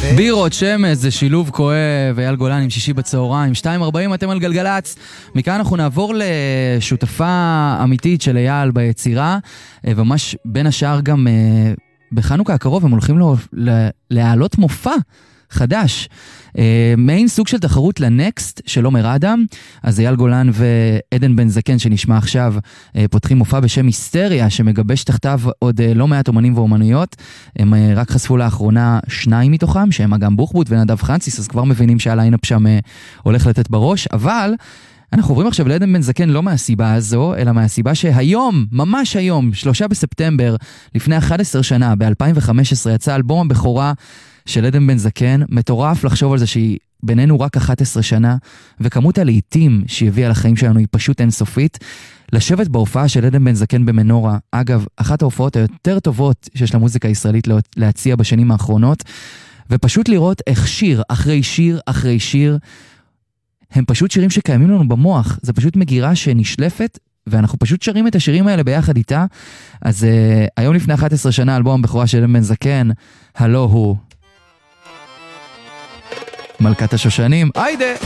בירות שמש זה שילוב כואב, אייל גולן עם שישי בצהריים, 2:40 אתם על גלגלץ. מכאן אנחנו נעבור לשותפה אמיתית של אייל ביצירה, וממש בין השאר גם בחנוכה הקרוב הם הולכים להעלות מופע חדש, מעין סוג של תחרות לנקסט של עומר אדם. אז אייל גולן ועדן בן זקן שנשמע עכשיו פותחים מופע בשם היסטריה, שמגבש תחתיו עוד לא מעט אומנים ואומנויות. הם רק חשפו לאחרונה 2 מתוכם, שהם אגם בוחבוט ונדב פרנסיס, אז כבר מבינים שהליינאפ שם הולך לתת בראש. אבל אנחנו עוברים עכשיו לעדן בן זקן לא מהסיבה הזו, אלא מהסיבה שהיום, ממש היום, 3 בספטמבר, לפני 11 שנה, ב-2015, יצא אלבום הבכורה של עדן בן זקן. מטורף לחשוב על זה שהיא בינינו רק 11 שנה, וכמות הלעיתים שהיא הביאה לחיים שלנו היא פשוט אינסופית. לשבת בהופעה של עדן בן זקן במנורה, אגב, אחת ההופעות היותר טובות שיש למוזיקה הישראלית להציע בשנים האחרונות, ופשוט לראות איך שיר אחרי שיר אחרי שיר, הם פשוט שירים שקיימים לנו במוח, זה פשוט מגירה שנשלפת, ואנחנו פשוט שרים את השירים האלה ביחד איתה. אז היום לפני 11 שנה, אלבום הבכורה של עדן בן זקן, הלא הוא מלכת השושנים, היידה!